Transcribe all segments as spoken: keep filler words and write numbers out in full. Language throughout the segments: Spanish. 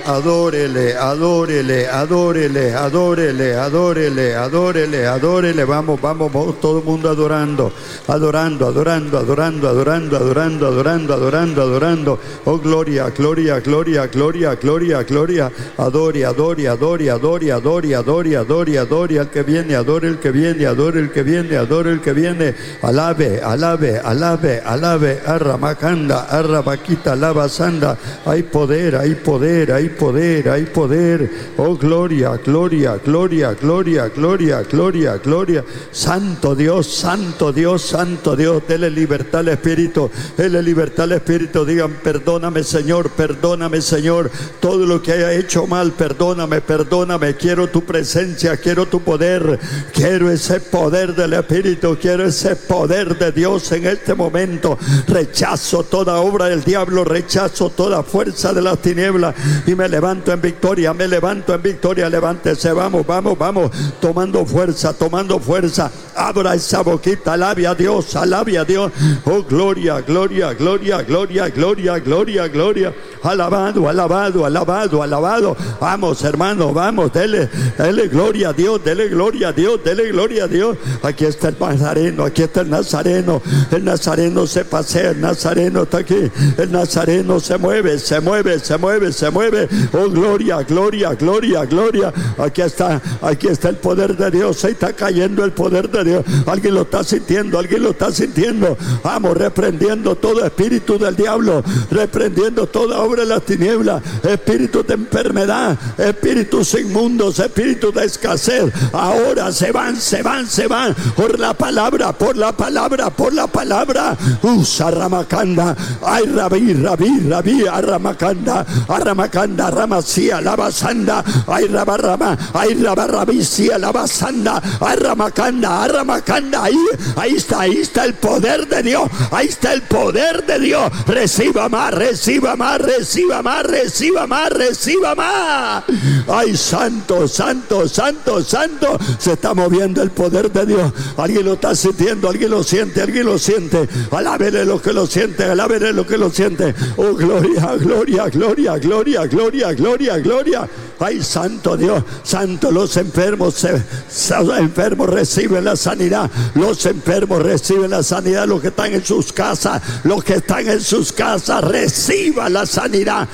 adórele, adórele, adórele, adórele, adórele, adórele, adórele. Vamos, vamos, vamos, todo el mundo adorando, adorando, adorando, adorando, adorando, adorando, adorando, adorando, adorando. Oh, gloria, gloria, gloria, gloria, gloria, gloria. Adore, adore, adore, adore, adore, adore, adore, adore al que viene, adore el que viene, adore el que viene, adore el que viene. Alabe, alabe, alabe, alabe. Arramacanda, arrabaquita, alabasanda. Hay poder, hay poder, hay poder, hay poder. Oh, gloria, gloria, gloria, gloria, gloria, gloria, gloria. Santo Dios, santo Dios, santo Dios. Dele libertad al Espíritu, dele libertad al Espíritu. Digan, perdóname, Señor, perdóname, Señor. Todo lo que haya hecho mal, perdóname, perdóname. Quiero tu presencia, quiero tu poder. Quiero ese poder del Espíritu, quiero ese poder de Dios en este momento. Rechazo toda obra del diablo, rechazo toda fuerza de las tinieblas y me levanto en victoria, me levanto en victoria. Levántese, vamos, vamos, vamos, tomando fuerza, tomando fuerza. Abra esa boquita, alabe a Dios, alabe a Dios. Oh, gloria, gloria, gloria, gloria, gloria, gloria, gloria. Alabado, alabado, alabado, alabado. Vamos, hermano, vamos, dele, dele gloria a Dios, dele gloria a Dios, dele gloria a Dios. Aquí está el Nazareno, aquí está el Nazareno. El Nazareno se pasea, el Nazareno está aquí. El Nazareno se mueve, se mueve, se mueve, se mueve. Oh, gloria, gloria, gloria, gloria. Aquí está, aquí está el poder de Dios. Ahí está cayendo el poder de Dios. Alguien lo está sintiendo, alguien lo está sintiendo. Vamos, reprendiendo todo espíritu del diablo, reprendiendo toda obra de las tinieblas, espíritus de enfermedad, espíritus inmundos, espíritus de escasez. Ahora se van, se van, se van. Por la palabra, por la palabra, por la palabra. Usa Ramacanda. Ay, rabí, rabí, rabí, arramacanda, arramacanda, ramacía, lavasanda. Ay, rabarrama, ay, rabarrabicía, lavasanda, arramacanda, arramacanda. Ahí, ahí está, ahí está el poder de Dios. Ahí está el poder de Dios. Reciba más, reciba más, reciba más, reciba más, reciba más. Ay, santo, santo, santo, santo. Se está moviendo el poder de Dios. Alguien lo está sintiendo, alguien lo siente, alguien lo siente. Alábele lo que lo siente, alábele lo que lo siente. Oh, gloria, gloria, gloria, gloria, gloria, gloria, gloria. Ay, santo Dios, santo. Los enfermos, se, los enfermos reciben la sanidad. Los enfermos reciben la sanidad. Los que están en sus casas, los que están en sus casas, reciban la sanidad.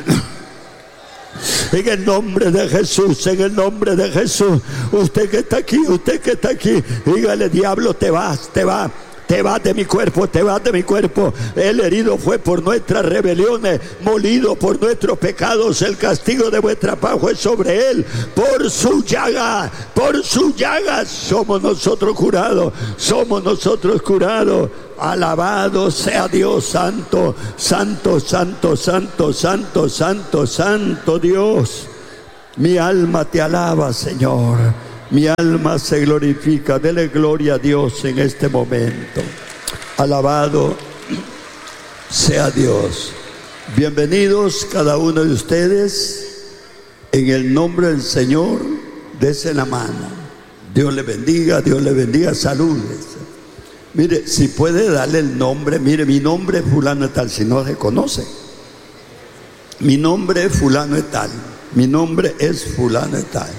En el nombre de Jesús, en el nombre de Jesús. Usted que está aquí, usted que está aquí, dígale, diablo, te vas, te vas. Te vas de mi cuerpo, te vas de mi cuerpo. El herido fue por nuestras rebeliones, molido por nuestros pecados. El castigo de vuestra paz fue sobre él. Por su llaga, por su llaga somos nosotros curados. Somos nosotros curados. Alabado sea Dios, santo, santo, santo, santo, santo, santo, santo Dios. Mi alma te alaba, Señor. Mi alma se glorifica. Dele gloria a Dios en este momento. Alabado sea Dios. Bienvenidos cada uno de ustedes. En el nombre del Señor, dese la mano. Dios le bendiga, Dios le bendiga. Saludes. Mire, si puede darle el nombre. Mire, mi nombre es fulano tal. Si no se conoce, mi nombre es fulano tal. Mi nombre es fulano tal.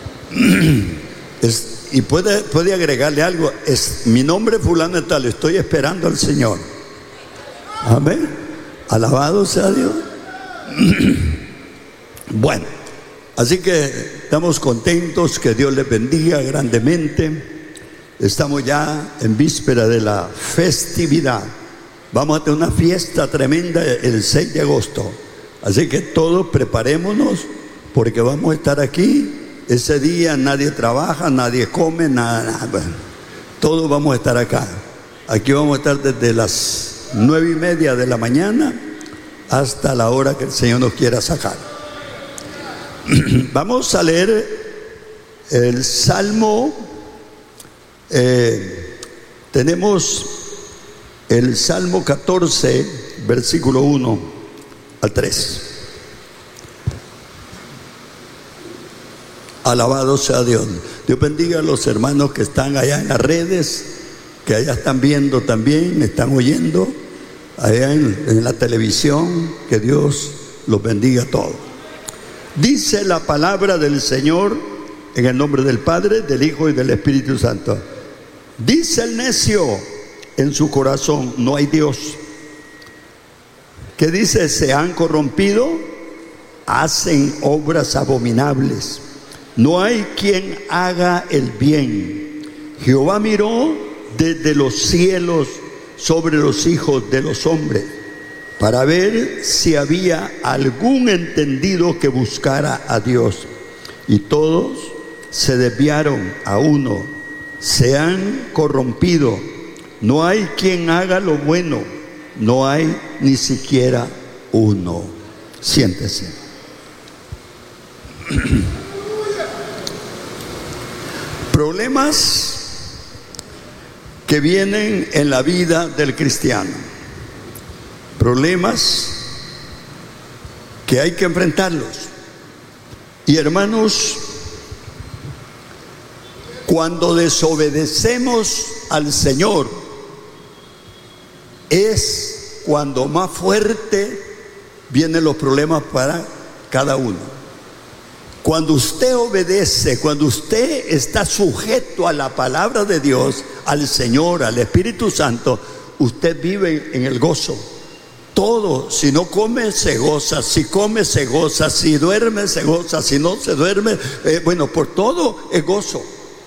Es, y puede, puede agregarle algo. Es mi nombre fulano tal. Estoy esperando al Señor. Amén. Alabado sea Dios. Bueno, así que estamos contentos. Que Dios les bendiga grandemente. Estamos ya en víspera de la festividad. Vamos a tener una fiesta tremenda el seis de agosto. Así que todos preparémonos, porque vamos a estar aquí. Ese día nadie trabaja, nadie come, nada, nada. Bueno, todos vamos a estar acá. Aquí vamos a estar desde las nueve y media de la mañana hasta la hora que el Señor nos quiera sacar. Vamos a leer el Salmo. Eh, tenemos el Salmo catorce, versículo uno al tres. Alabado sea Dios. Dios bendiga a los hermanos que están allá en las redes, que allá están viendo también, están oyendo, allá en, en la televisión. Que Dios los bendiga a todos. Dice la palabra del Señor en el nombre del Padre, del Hijo y del Espíritu Santo. Dice el necio en su corazón: no hay Dios. ¿Qué dice? Se han corrompido, hacen obras abominables. No hay quien haga el bien. Jehová miró desde los cielos sobre los hijos de los hombres, para ver si había algún entendido que buscara a Dios. Y todos se desviaron a uno, se han corrompido. No hay quien haga lo bueno, no hay ni siquiera uno. Siéntese. Problemas que vienen en la vida del cristiano. Problemas que hay que enfrentarlos. Y hermanos, cuando desobedecemos al Señor, es cuando más fuerte vienen los problemas para cada uno. Cuando usted obedece, cuando usted está sujeto a la palabra de Dios, al Señor, al Espíritu Santo, usted vive en el gozo. Todo, si no come, se goza; si come, se goza; si duerme, se goza; si no se duerme, eh, bueno, por todo es gozo.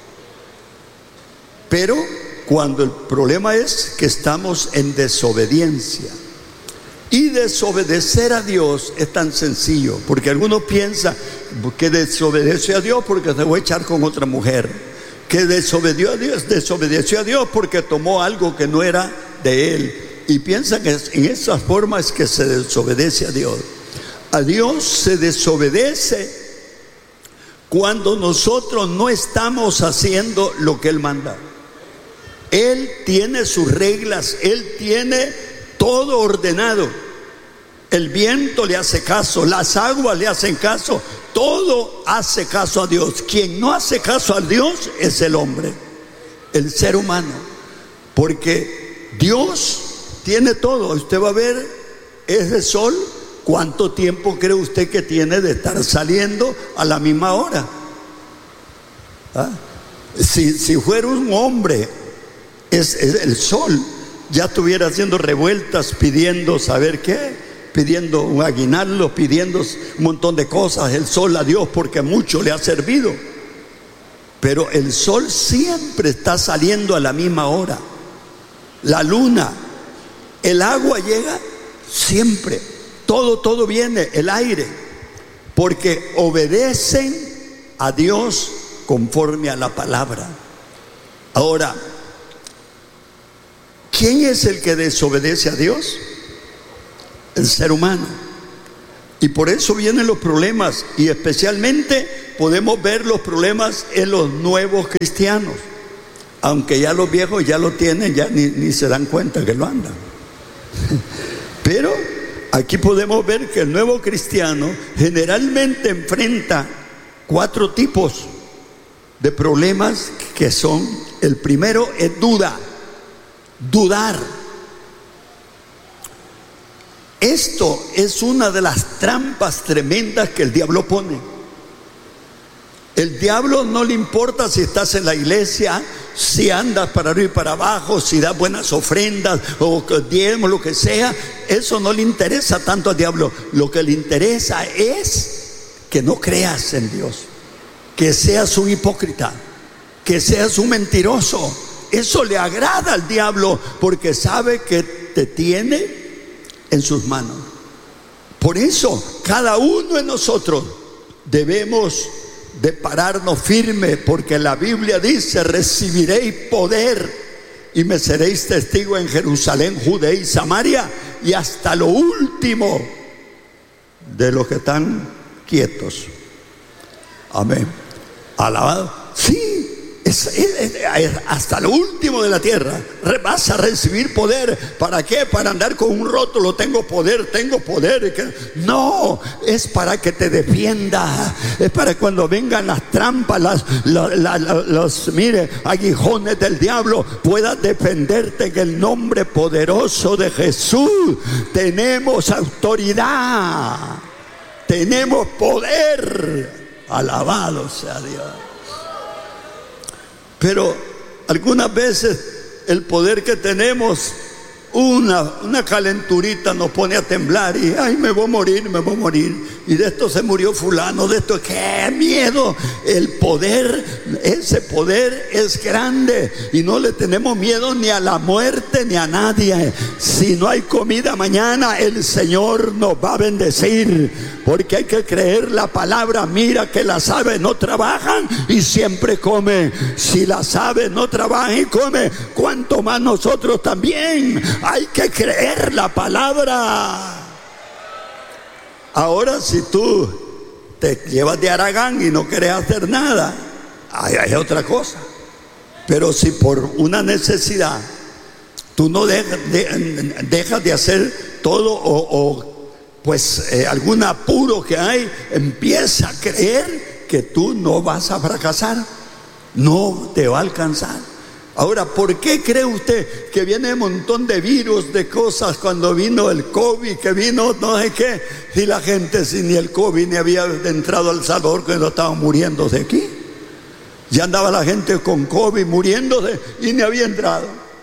Pero cuando el problema es que estamos en desobediencia, y desobedecer a Dios es tan sencillo, porque algunos piensan que desobedece a Dios porque se va a echar con otra mujer, que desobedeció a Dios, desobedeció a Dios porque tomó algo que no era de él, y piensan que en esas formas que se desobedece a Dios. A Dios se desobedece cuando nosotros no estamos haciendo lo que Él manda. Él tiene sus reglas, Él tiene todo ordenado. El viento le hace caso, las aguas le hacen caso, todo hace caso a Dios. Quien no hace caso a Dios es el hombre, el ser humano, porque Dios tiene todo. Usted va a ver ese sol, ¿cuánto tiempo cree usted que tiene de estar saliendo a la misma hora? ¿Ah? Si, si fuera un hombre, es, es el sol, ya estuviera haciendo revueltas pidiendo saber qué, pidiendo un aguinaldo, pidiendo un montón de cosas, el sol a Dios, porque mucho le ha servido. Pero el sol siempre está saliendo a la misma hora. La luna, el agua llega siempre, todo, todo viene, el aire, porque obedecen a Dios conforme a la palabra. Ahora, ¿quién es el que desobedece a Dios? El ser humano. Y por eso vienen los problemas, y especialmente podemos ver los problemas en los nuevos cristianos, aunque ya los viejos ya lo tienen, ya ni, ni se dan cuenta que lo andan. Pero aquí podemos ver que el nuevo cristiano generalmente enfrenta cuatro tipos de problemas, que son: el primero es duda, dudar. Esto es una de las trampas tremendas que el diablo pone. El diablo no le importa si estás en la iglesia, si andas para arriba y para abajo, si das buenas ofrendas o diezmo, lo que sea. Eso no le interesa tanto al diablo. Lo que le interesa es que no creas en Dios, que seas un hipócrita, que seas un mentiroso. Eso le agrada al diablo, porque sabe que te tiene en sus manos. Por eso cada uno de nosotros debemos de pararnos firme, porque la Biblia dice: recibiréis poder y me seréis testigo en Jerusalén, Judea y Samaria, y hasta lo último de los que están quietos. Amén. Alabado. Sí, es, es, es, hasta lo último de la tierra vas a recibir poder. ¿Para qué? Para andar con un rótulo: tengo poder, tengo poder. No, es para que te defienda. Es para cuando vengan las trampas, las, la, la, la, los mire, aguijones del diablo, puedas defenderte en el nombre poderoso de Jesús. Tenemos autoridad. tenemos poder. Alabado sea Dios. Pero algunas veces el poder que tenemos, una, una calenturita nos pone a temblar y ay, me voy a morir, me voy a morir. Y de esto se murió fulano, de esto, ¡qué miedo! El poder, ese poder es grande y no le tenemos miedo ni a la muerte ni a nadie. Si no hay comida mañana, el Señor nos va a bendecir, porque hay que creer la palabra. Mira que las aves no trabajan y siempre comen. Si las aves no trabajan y comen, ¿cuánto más nosotros también? Hay que creer la palabra. Ahora, si tú te llevas de haragán y no quieres hacer nada, ahí hay otra cosa. Pero si por una necesidad tú no dejas de, dejas de hacer todo, o, o pues eh, algún apuro que hay, empieza a creer que tú no vas a fracasar, no te va a alcanzar. Ahora, ¿por qué cree usted que viene un montón de virus, de cosas, cuando vino el COVID, que vino no sé qué, y la gente sin ni el COVID ni había entrado al Salvador, que no estaban muriéndose aquí? Ya andaba la gente con COVID muriéndose y ni había entrado.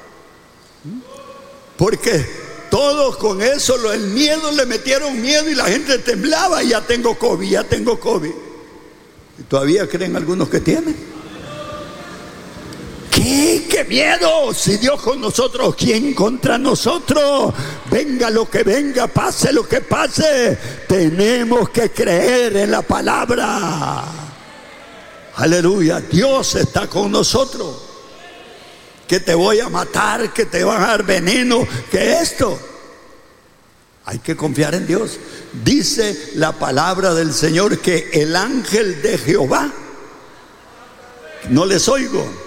Porque todos con eso, el miedo, le metieron miedo y la gente temblaba. Y ya tengo COVID, ya tengo COVID. ¿Y todavía creen algunos que tienen? ¿Qué? ¡Qué miedo! Si Dios con nosotros, ¿quién contra nosotros? Venga lo que venga, pase lo que pase, tenemos que creer en la palabra. Aleluya, Dios está con nosotros. Que te voy a matar, que te van a dar veneno, que esto. Hay que confiar en Dios. Dice la palabra del Señor que el ángel de Jehová, no les oigo.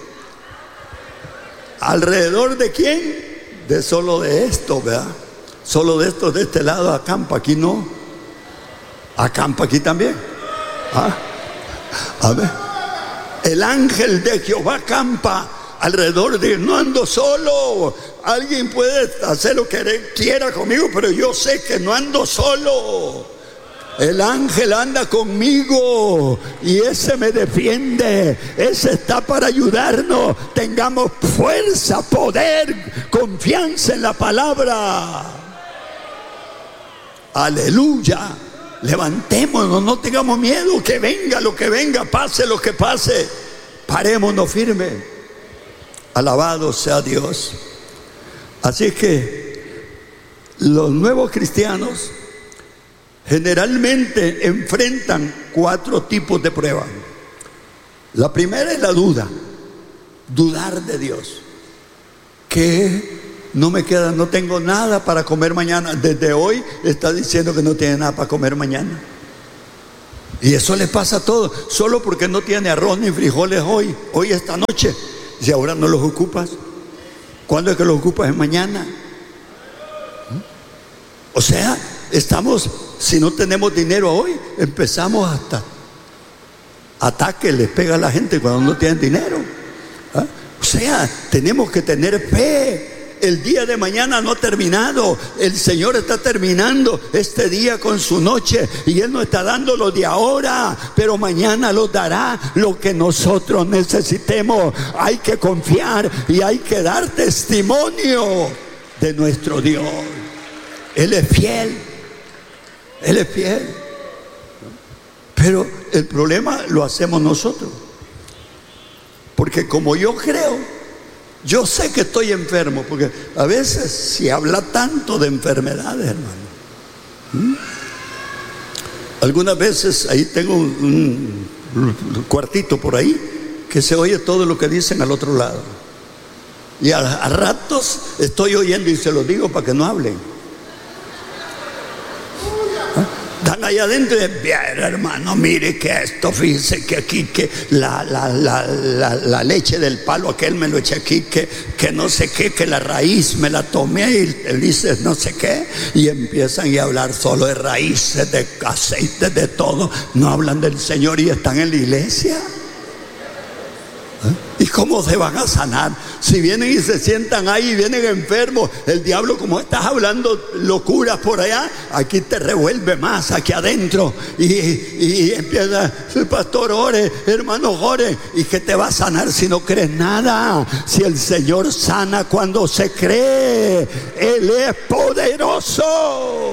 ¿Alrededor de quién? De solo de esto, ¿verdad? Solo de esto, de este lado acampa, aquí no. Acampa aquí también. ¿Ah? A ver. El ángel de Jehová acampa alrededor de... No ando solo. Alguien puede hacer lo que quiera conmigo, pero yo sé que no ando solo. El ángel anda conmigo y ese me defiende, ese está para ayudarnos. Tengamos fuerza, poder, confianza en la palabra. Aleluya. Levantémonos, no tengamos miedo, que venga lo que venga, pase lo que pase. Parémonos firmes. Alabado sea Dios. Así que los nuevos cristianos generalmente enfrentan cuatro tipos de pruebas. La primera es la duda, dudar de Dios. Que no me queda, no tengo nada para comer mañana. Desde hoy está diciendo que no tiene nada para comer mañana. Y eso le pasa a todos, solo porque no tiene arroz ni frijoles hoy, hoy esta noche. Si ahora no los ocupas, ¿cuándo es que los ocupas? Es mañana. O sea, estamos, si no tenemos dinero hoy, empezamos hasta ataque les pega a la gente cuando no tienen dinero. ¿Ah? O sea, tenemos que tener fe. El día de mañana no ha terminado. El Señor está terminando este día con su noche y Él nos está dando lo de ahora, pero mañana nos dará lo que nosotros necesitemos. Hay que confiar y hay que dar testimonio de nuestro Dios. Él es fiel. Él es fiel. Pero el problema lo hacemos nosotros. Porque como yo creo, yo sé que estoy enfermo, porque a veces se habla tanto de enfermedades, hermano. ¿Mm? Algunas veces ahí tengo un, un cuartito por ahí que se oye todo lo que dicen al otro lado. Y a, a ratos estoy oyendo y se los digo para que no hablen. Están allá adentro y dicen, bien, hermano, mire que esto, fíjese que aquí, que la, la, la, la, la leche del palo aquel me lo eché aquí, que, que no sé qué, que la raíz me la tomé y él dice no sé qué, y empiezan a hablar solo de raíces, de aceites, de todo. No hablan del Señor y están en la iglesia. ¿Eh? ¿Y cómo se van a sanar? Si vienen y se sientan ahí y vienen enfermos, el diablo, como estás hablando locuras por allá, aquí te revuelve más, aquí adentro. Y, y empieza, pastor, ore, hermano, ore. ¿Y qué te va a sanar si no crees nada? Si el Señor sana cuando se cree, Él es poderoso.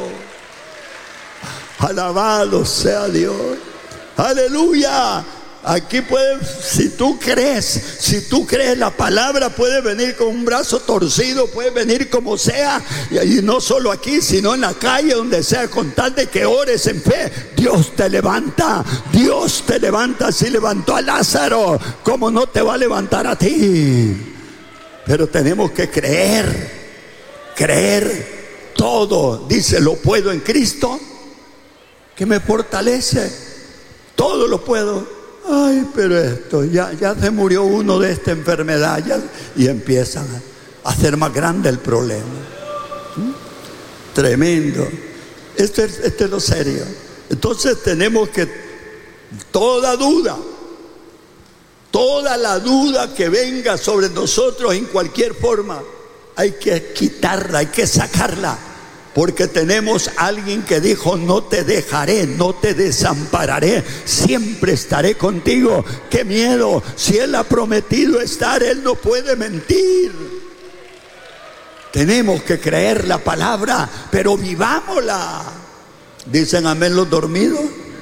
Alabado sea Dios. Aleluya. Aquí puede, si tú crees, si tú crees, la palabra puede venir con un brazo torcido, puede venir como sea, y, y no solo aquí, sino en la calle, donde sea, con tal de que ores en fe, Dios te levanta. Dios te levanta. Si levantó a Lázaro, ¿cómo no te va a levantar a ti? Pero tenemos que creer, creer todo. Dice, lo puedo en Cristo que me fortalece. Todo lo puedo. Ay, pero esto, ya, ya se murió uno de esta enfermedad, ya, y empiezan a hacer más grande el problema. ¿Mm? Tremendo. Esto es, esto es lo serio. Entonces tenemos que, toda duda, toda la duda que venga sobre nosotros en cualquier forma, hay que quitarla, hay que sacarla. Porque tenemos a alguien que dijo, no te dejaré, no te desampararé, siempre estaré contigo. ¡Qué miedo! Si Él ha prometido estar, Él no puede mentir. Tenemos que creer la palabra, pero vivámosla. ¿Dicen amén los dormidos?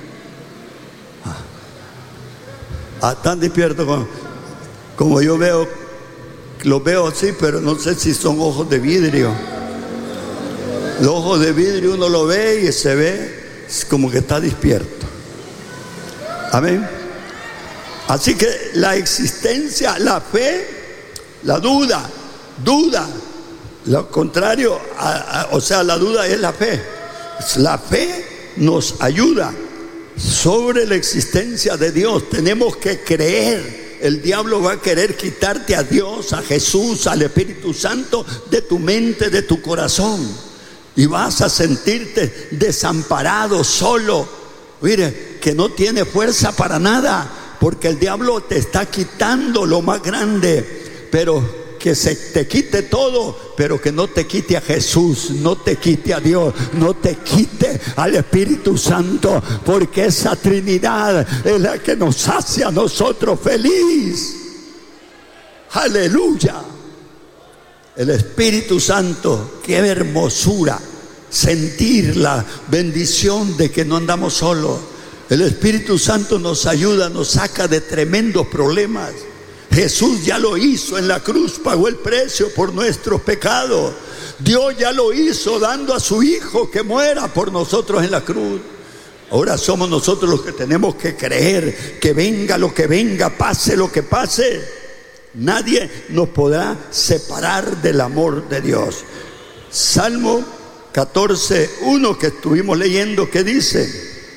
Ah, están despiertos como, como yo veo, los veo así, pero no sé si son ojos de vidrio. Los ojos de vidrio uno lo ve y se ve como que está despierto. Amén. Así que la existencia, la fe, la duda, duda, lo contrario, a, a, o sea, la duda es la fe. La fe nos ayuda sobre la existencia de Dios. Tenemos que creer. El diablo va a querer quitarte a Dios, a Jesús, al Espíritu Santo de tu mente, de tu corazón. Y vas a sentirte desamparado, solo. Mire, que no tiene fuerza para nada, porque el diablo te está quitando lo más grande. Pero que se te quite todo, pero que no te quite a Jesús, no te quite a Dios, no te quite al Espíritu Santo, porque esa Trinidad es la que nos hace a nosotros feliz. Aleluya. El Espíritu Santo, qué hermosura sentir la bendición de que no andamos solos. El Espíritu Santo nos ayuda, nos saca de tremendos problemas. Jesús ya lo hizo en la cruz, pagó el precio por nuestros pecados. Dios ya lo hizo dando a su Hijo que muera por nosotros en la cruz. Ahora somos nosotros los que tenemos que creer que venga lo que venga, pase lo que pase, nadie nos podrá separar del amor de Dios. Salmo catorce, uno que estuvimos leyendo, que dice,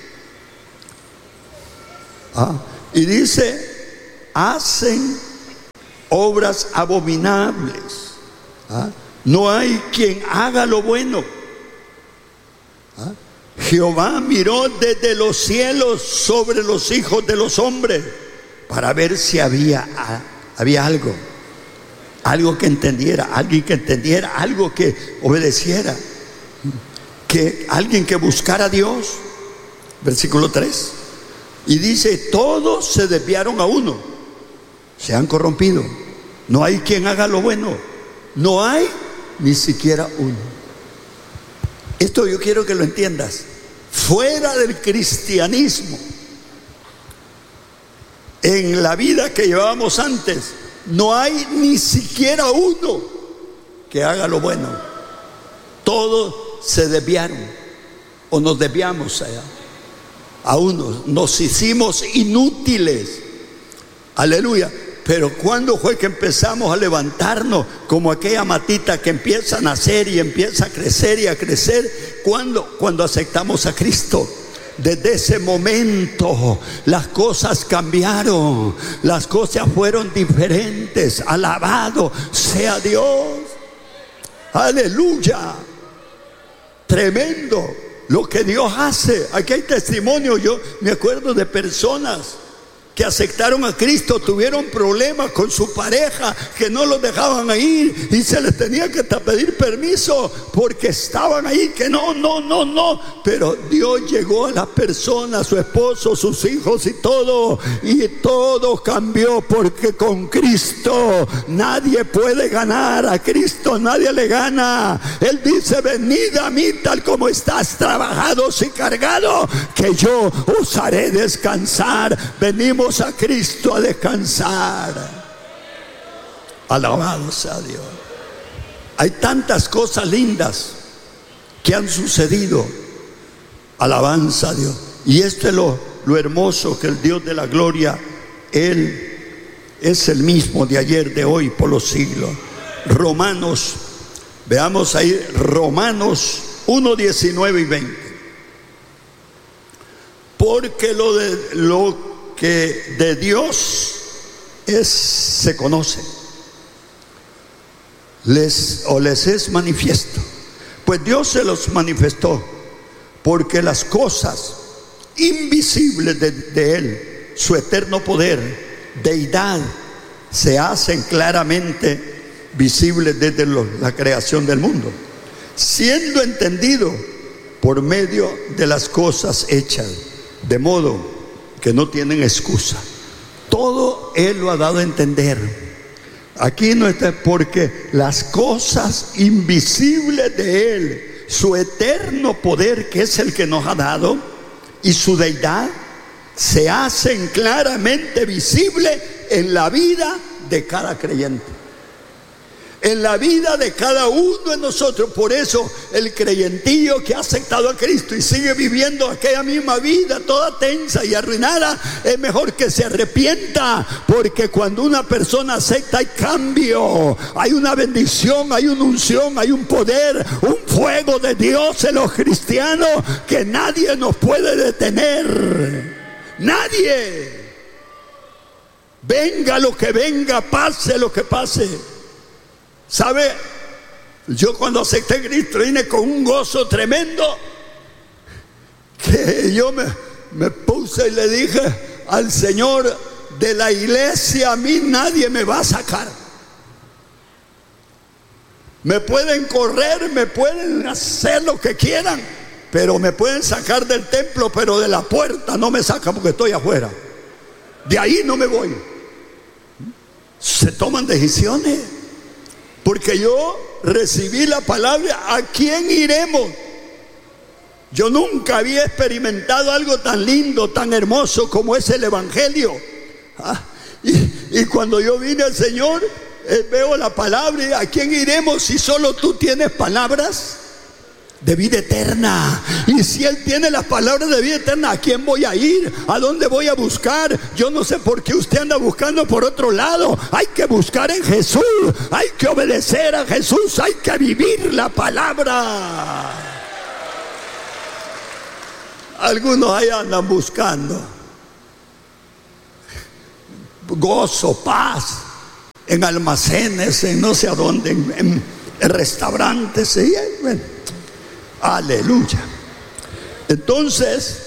ah, y dice, hacen obras abominables. ¿Ah? No hay quien haga lo bueno. ¿Ah? Jehová miró desde los cielos sobre los hijos de los hombres para ver si había Había algo, algo que entendiera, alguien que entendiera, algo que obedeciera, que alguien que buscara a Dios. Versículo tres. Y dice, todos se desviaron a uno, se han corrompido. No hay quien haga lo bueno, no hay ni siquiera uno. Esto yo quiero que lo entiendas. Fuera del cristianismo, en la vida que llevábamos antes, no hay ni siquiera uno que haga lo bueno. Todos se desviaron, o nos desviamos allá. A unos nos hicimos inútiles. Aleluya. Pero ¿cuándo fue que empezamos a levantarnos como aquella matita que empieza a nacer y empieza a crecer y a crecer? ¿Cuándo? Cuando aceptamos a Cristo. Desde ese momento las cosas cambiaron, las cosas fueron diferentes. Alabado sea Dios. Aleluya. Tremendo lo que Dios hace. Aquí hay testimonio. Yo me acuerdo de personas que aceptaron a Cristo tuvieron problemas con su pareja, que no los dejaban ir y se les tenía que pedir permiso porque estaban ahí, que no, no, no, no. Pero Dios llegó a las personas, su esposo, sus hijos y todo, y todo cambió, porque con Cristo nadie puede ganar. A Cristo nadie le gana. Él dice: venid a mí tal como estás, trabajados y cargados, que yo os haré descansar. Venimos a Cristo a descansar. Alabado sea Dios. Hay tantas cosas lindas que han sucedido. Alabanza a Dios. Y esto es lo, lo hermoso, que el Dios de la gloria, Él es el mismo de ayer, de hoy, por los siglos. Romanos, veamos ahí, Romanos uno, diecinueve y veinte. Porque lo de lo que de Dios es, se conoce, les o les es manifiesto, pues Dios se los manifestó, porque las cosas invisibles de, de Él, su eterno poder, deidad, se hacen claramente visibles desde lo, la creación del mundo, siendo entendido por medio de las cosas hechas, de modo que no tienen excusa. Todo Él lo ha dado a entender. Aquí no está, porque las cosas invisibles de Él, su eterno poder, que es el que nos ha dado, y su deidad, se hacen claramente visibles en la vida de cada creyente, en la vida de cada uno de nosotros. Por eso el creyentillo que ha aceptado a Cristo y sigue viviendo aquella misma vida toda tensa y arruinada, es mejor que se arrepienta, porque cuando una persona acepta hay cambio, hay una bendición, hay una unción, hay un poder, un fuego de Dios en los cristianos que nadie nos puede detener. Nadie. Venga lo que venga, pase lo que pase. ¿Sabe? Yo cuando acepté a Cristo vine con un gozo tremendo, que yo me, me puse y le dije al Señor: de la iglesia a mí nadie me va a sacar. Me pueden correr, me pueden hacer lo que quieran, pero me pueden sacar del templo, pero de la puerta no me sacan, porque estoy afuera. De ahí no me voy. Se toman decisiones. Porque yo recibí la palabra: ¿a quién iremos? Yo nunca había experimentado algo tan lindo, tan hermoso como es el Evangelio. Ah, y, y cuando yo vine al Señor, eh, veo la palabra y: ¿a quién iremos si solo tú tienes palabras de vida eterna? Y si Él tiene las palabras de vida eterna, ¿a quién voy a ir? ¿A dónde voy a buscar? Yo no sé por qué usted anda buscando por otro lado. Hay que buscar en Jesús, hay que obedecer a Jesús, hay que vivir la palabra. Algunos ahí andan buscando gozo, paz, en almacenes, en no sé a dónde, en, en, en restaurantes, y bueno, aleluya. Entonces,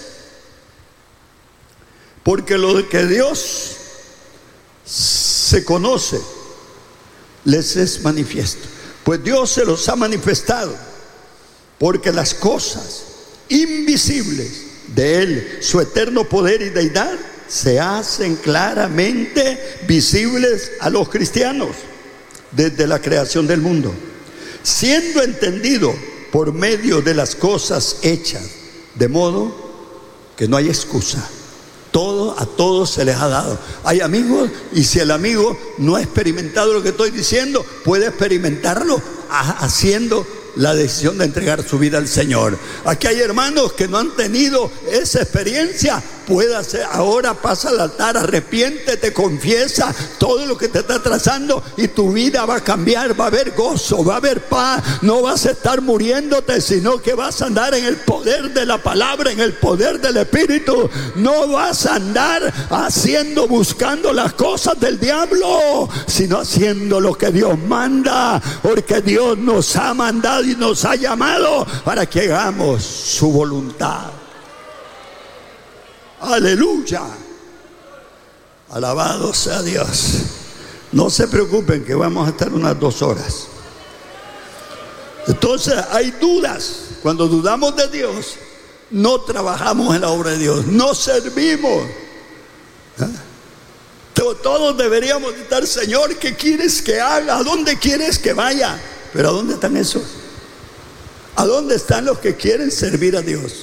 porque lo que Dios se conoce les es manifiesto, pues Dios se los ha manifestado, porque las cosas invisibles de Él, su eterno poder y deidad, se hacen claramente visibles a los cristianos desde la creación del mundo, siendo entendido por medio de las cosas hechas, de modo que no hay excusa. Todo, a todos se les ha dado. Hay amigos, y si el amigo no ha experimentado lo que estoy diciendo, puede experimentarlo haciendo la decisión de entregar su vida al Señor. Aquí hay hermanos que no han tenido esa experiencia. Puede hacer, ahora pasa al altar, arrepiéntete, confiesa todo lo que te está trazando, y tu vida va a cambiar. Va a haber gozo, va a haber paz. No vas a estar muriéndote, sino que vas a andar en el poder de la palabra, en el poder del Espíritu. No vas a andar haciendo, buscando las cosas del diablo, sino haciendo lo que Dios manda, porque Dios nos ha mandado y nos ha llamado para que hagamos su voluntad. Aleluya. Alabado sea Dios. No se preocupen que vamos a estar unas dos horas. Entonces hay dudas. Cuando dudamos de Dios, no trabajamos en la obra de Dios, no servimos. ¿Ah? Todos deberíamos estar: Señor, ¿qué quieres que haga? ¿A dónde quieres que vaya? Pero ¿a dónde están esos? ¿A dónde están los que quieren servir a Dios?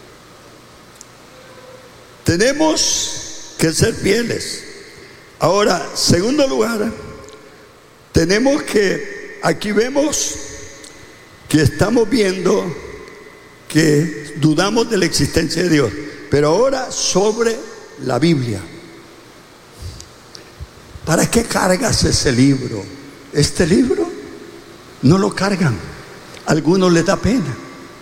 Tenemos que ser fieles. Ahora, segundo lugar, tenemos que, aquí vemos que estamos viendo que dudamos de la existencia de Dios. Pero ahora sobre la Biblia. ¿Para qué cargas ese libro? Este libro no lo cargan. A algunos les da pena.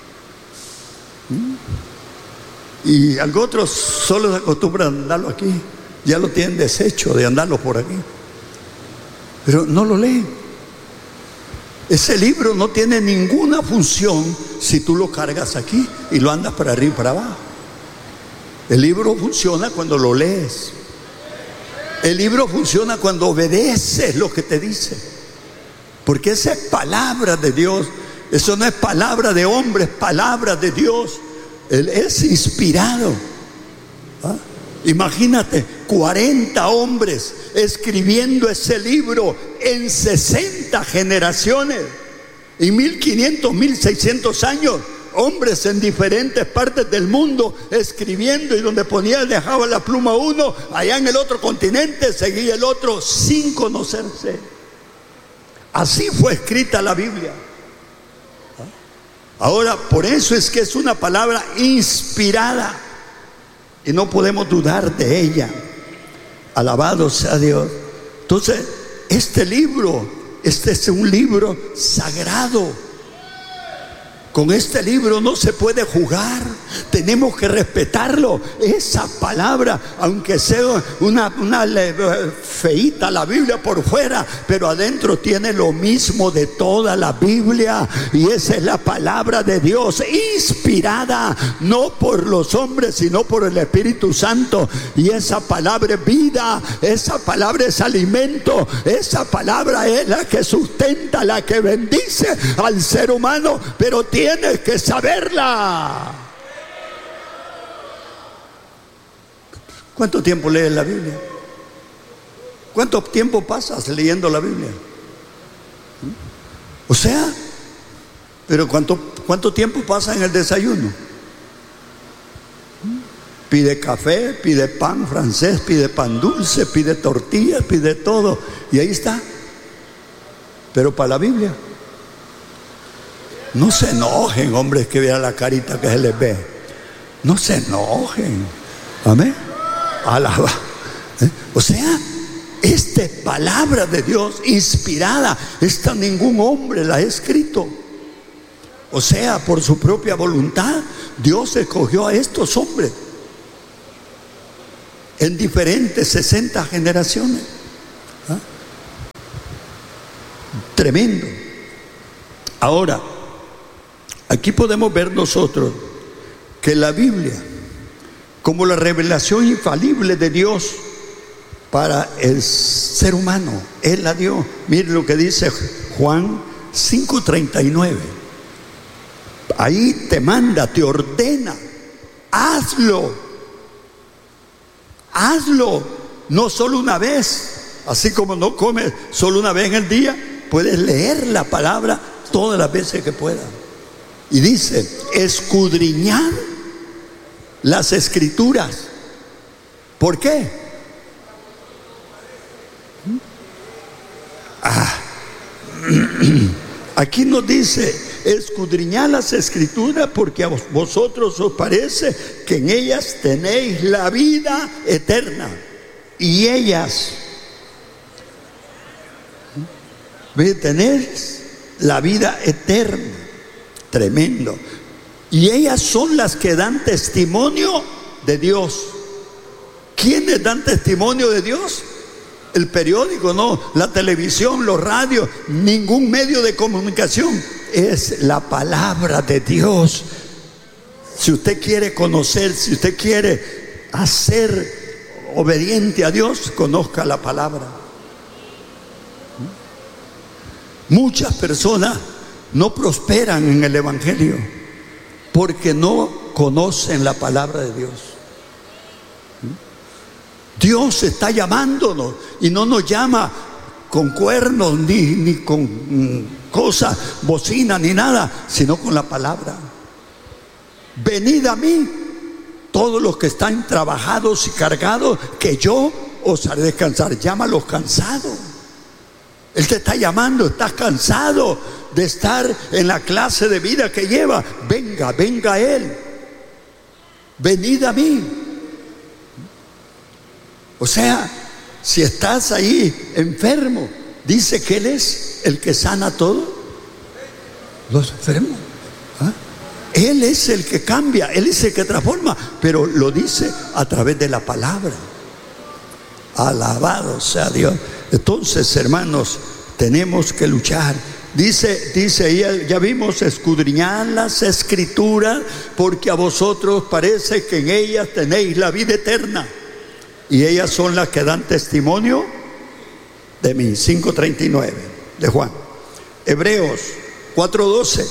Y a otros solo se acostumbran a andarlo aquí. Ya lo tienen deshecho de andarlo por aquí. Pero no lo leen. Ese libro no tiene ninguna función si tú lo cargas aquí y lo andas para arriba y para abajo. El libro funciona cuando lo lees. El libro funciona cuando obedeces lo que te dice. Porque esa es palabra de Dios. Eso no es palabra de hombre, es palabra de Dios. Él es inspirado. ¿Ah? Imagínate, cuarenta hombres escribiendo ese libro en sesenta generaciones. Y mil quinientos, mil seiscientos años. Hombres en diferentes partes del mundo escribiendo, y donde ponía, dejaba la pluma uno, allá en el otro continente seguía el otro sin conocerse. Así fue escrita la Biblia. Ahora, por eso es que es una palabra inspirada y no podemos dudar de ella. Alabado sea Dios. Entonces, este libro, este es un libro sagrado. Con este libro no se puede jugar. Tenemos que respetarlo. Esa palabra, aunque sea una, una feíta la Biblia por fuera, pero adentro tiene lo mismo de toda la Biblia. Y esa es la palabra de Dios, inspirada no por los hombres, sino por el Espíritu Santo. Y esa palabra es vida, esa palabra es alimento, esa palabra es la que sustenta, la que bendice al ser humano. Pero tienes que saberla. ¿Cuánto tiempo lees la Biblia? ¿Cuánto tiempo pasas leyendo la Biblia? O sea, pero ¿cuánto, cuánto tiempo pasa en el desayuno? Pide café, pide pan francés, pide pan dulce, pide tortillas, pide todo. Y ahí está. Pero para la Biblia, no se enojen, hombres, que vean la carita que se les ve. No se enojen. Amén. Alaba. ¿Eh? O sea, esta palabra de Dios inspirada, esta ningún hombre la ha escrito. O sea, por su propia voluntad, Dios escogió a estos hombres en diferentes sesenta generaciones. ¿Ah? Tremendo. Ahora, aquí podemos ver nosotros que la Biblia, como la revelación infalible de Dios para el ser humano, Él la dio. Mire lo que dice Juan cinco treinta y nueve. Ahí te manda, te ordena, hazlo, hazlo, no solo una vez. Así como no comes solo una vez en el día, puedes leer la palabra todas las veces que puedas. Y dice, escudriñad las Escrituras. ¿Por qué? Ah. Aquí nos dice, escudriñad las Escrituras porque a vosotros os parece que en ellas tenéis la vida eterna. Y ellas, tenéis la vida eterna. Tremendo. Y ellas son las que dan testimonio de Dios. ¿Quiénes dan testimonio de Dios? El periódico, no, la televisión, los radios, ningún medio de comunicación. Es la palabra de Dios. Si usted quiere conocer, si usted quiere hacer obediente a Dios, conozca la palabra. Muchas personas no prosperan en el Evangelio porque no conocen la palabra de Dios. Dios está llamándonos y no nos llama con cuernos ni, ni con mm, cosas, bocinas ni nada, sino con la palabra. Venid a mí, todos los que están trabajados y cargados, que yo os haré descansar. Llama a los cansados. Él te está llamando. Estás cansado de estar en la clase de vida que lleva. Venga, venga a Él. Venid a mí. O sea, si estás ahí enfermo, dice que Él es el que sana todo los enfermos. ¿Ah? Él es el que cambia, Él es el que transforma, pero lo dice a través de la palabra. Alabado sea Dios. Entonces, hermanos, tenemos que luchar. Dice, dice, ya, ya vimos, escudriñad las escrituras, porque a vosotros parece que en ellas tenéis la vida eterna, y ellas son las que dan testimonio de mí. cinco treinta y nueve de Juan. Hebreos cuatro doce.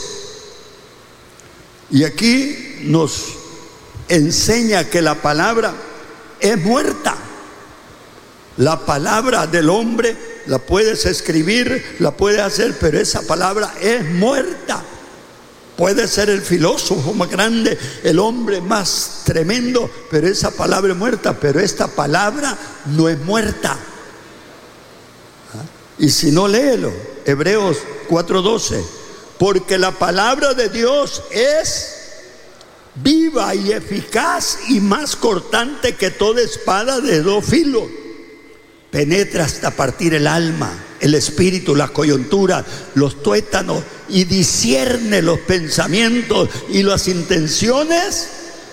Y aquí nos enseña que la palabra es muerta. La palabra del hombre la puedes escribir, la puedes hacer, pero esa palabra es muerta. Puede ser el filósofo más grande, el hombre más tremendo, pero esa palabra es muerta. Pero esta palabra no es muerta. ¿Ah? Y si no, léelo, Hebreos cuatro doce. Porque la palabra de Dios es viva y eficaz y más cortante que toda espada de dos filos. Penetra hasta partir el alma, el espíritu, las coyunturas, los tuétanos, y discierne los pensamientos y las intenciones.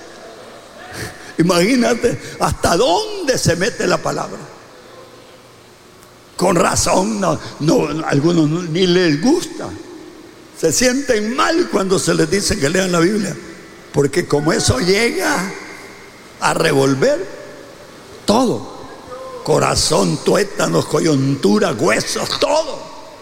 Imagínate hasta dónde se mete la palabra. Con razón, no, no, a algunos no, ni les gusta. Se sienten mal cuando se les dice que lean la Biblia, porque como eso llega a revolver todo. Corazón, tuétanos, coyunturas, huesos, todo.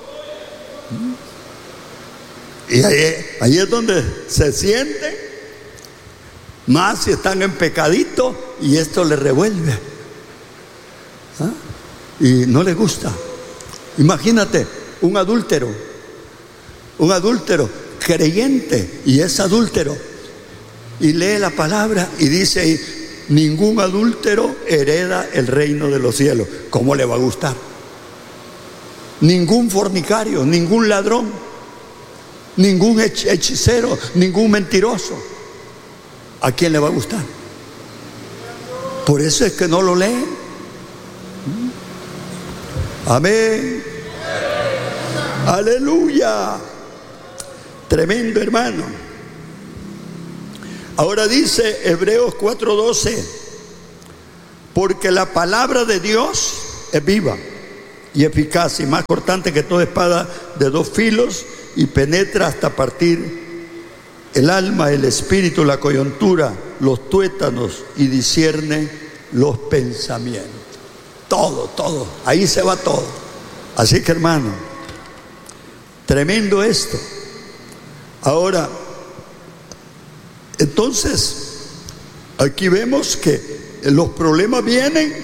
Y ahí, ahí es donde se sienten, más si están en pecadito, y esto les revuelve. ¿Ah? Y no les gusta. Imagínate un adúltero, un adúltero creyente, y es adúltero, y lee la palabra y dice ahí: ningún adúltero hereda el reino de los cielos. ¿Cómo le va a gustar? Ningún fornicario, ningún ladrón, ningún hechicero, ningún mentiroso. ¿A quién le va a gustar? Por eso es que no lo leen. Amén. Aleluya. Tremendo, hermano. Ahora dice Hebreos cuatro doce: porque la palabra de Dios es viva y eficaz y más cortante que toda espada de dos filos, y penetra hasta partir el alma, el espíritu, la coyuntura, los tuétanos, y discierne los pensamientos. Todo, todo, ahí se va todo. Así que, hermano, tremendo esto. Ahora, entonces, aquí vemos que los problemas vienen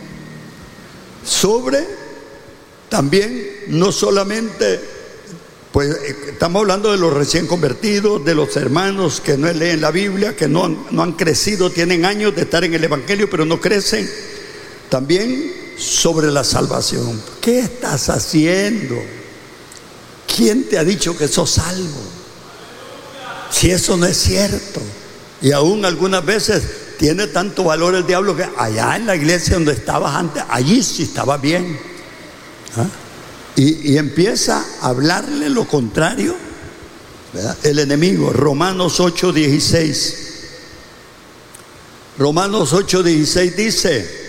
sobre también, no solamente, pues estamos hablando de los recién convertidos, de los hermanos que no leen la Biblia, que no han, no han crecido, tienen años de estar en el Evangelio, pero no crecen. También sobre la salvación. ¿Qué estás haciendo? ¿Quién te ha dicho que sos salvo? Si eso no es cierto. Y aún algunas veces tiene tanto valor el diablo que allá en la iglesia donde estabas antes, allí sí estaba bien. ¿Ah? Y, y empieza a hablarle lo contrario, ¿verdad? El enemigo. Romanos ocho dieciséis. Romanos ocho dieciséis dice: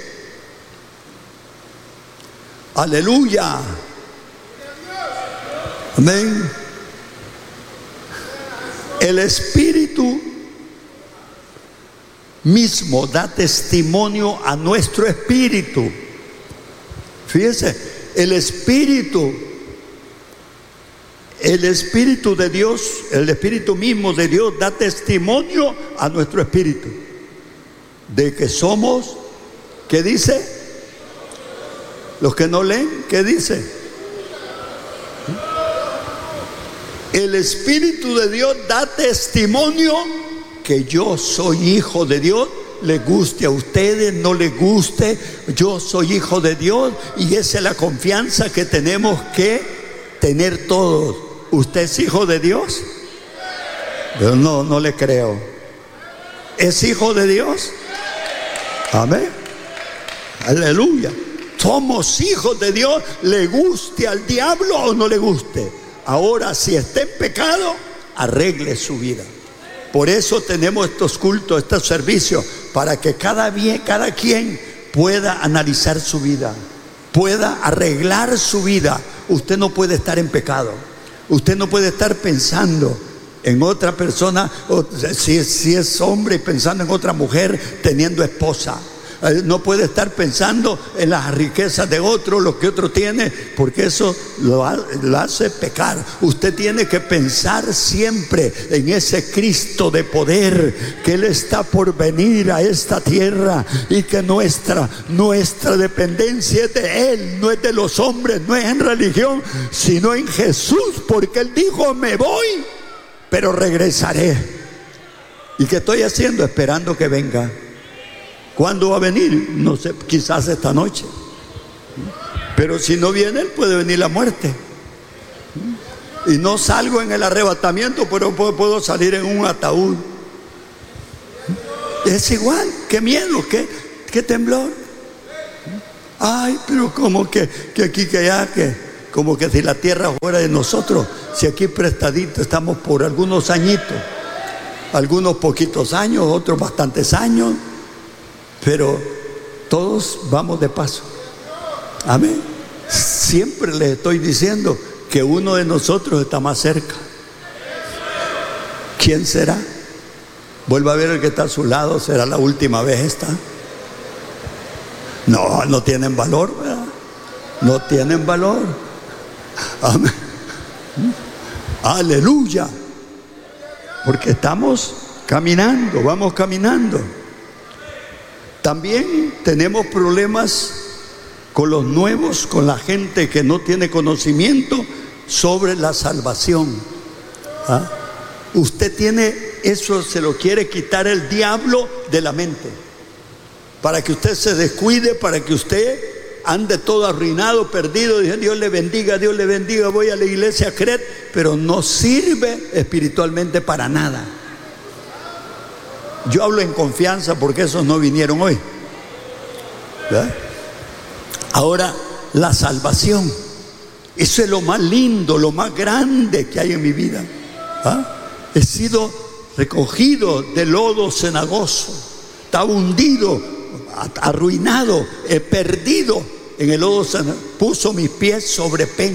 aleluya. Amén. El Espíritu mismo da testimonio a nuestro espíritu. Fíjese, el espíritu, el espíritu de Dios, el espíritu mismo de Dios da testimonio a nuestro espíritu de que somos, ¿qué dice? Los que no leen, ¿qué dice? El espíritu de Dios da testimonio que yo soy hijo de Dios. Le guste a ustedes, no les guste, yo soy hijo de Dios, y esa es la confianza que tenemos que tener todos. ¿Usted es hijo de Dios? Yo no, no le creo. ¿Es hijo de Dios? Amén. Aleluya. Somos hijos de Dios, le guste al diablo o no le guste. Ahora, si está en pecado, arregle su vida. Por eso tenemos estos cultos, estos servicios, para que cada, bien, cada quien pueda analizar su vida, pueda arreglar su vida. Usted no puede estar en pecado. Usted no puede estar pensando en otra persona, o si, si es hombre pensando en otra mujer teniendo esposa. No puede estar pensando en las riquezas de otro, lo que otro tiene, porque eso lo, ha, lo hace pecar. Usted tiene que pensar siempre en ese Cristo de poder, que Él está por venir a esta tierra, y que nuestra, nuestra dependencia es de Él, no es de los hombres, no es en religión, sino en Jesús, porque Él dijo: me voy, pero regresaré. ¿Y qué estoy haciendo? Esperando que venga. ¿Cuándo va a venir? No sé, quizás esta noche. Pero si no viene Él, puede venir la muerte. Y no salgo en el arrebatamiento, pero puedo salir en un ataúd. Es igual, qué miedo, qué, qué temblor. Ay, pero como que, que aquí, que allá, que como que si la tierra fuera de nosotros, si aquí prestadito estamos por algunos añitos, algunos poquitos años, otros bastantes años. Pero todos vamos de paso. Amén. Siempre les estoy diciendo que uno de nosotros está más cerca. ¿Quién será? Vuelva a ver el que está a su lado. ¿Será la última vez esta? No, no tienen valor, ¿verdad? No tienen valor. Amén. Aleluya. Porque estamos caminando, vamos caminando. También tenemos problemas con los nuevos, con la gente que no tiene conocimiento sobre la salvación. ¿Ah? Usted tiene eso, se lo quiere quitar el diablo de la mente, para que usted se descuide, para que usted ande todo arruinado, perdido. Dice: Dios le bendiga, Dios le bendiga, voy a la iglesia Cret, pero no sirve espiritualmente para nada. Yo hablo en confianza porque esos no vinieron hoy. ¿Verdad? Ahora, la salvación, eso es lo más lindo, lo más grande que hay en mi vida. ¿Ah? He sido recogido del lodo cenagoso, estaba hundido, arruinado, he perdido en el lodo cenagoso. Puso mis pies sobre peña.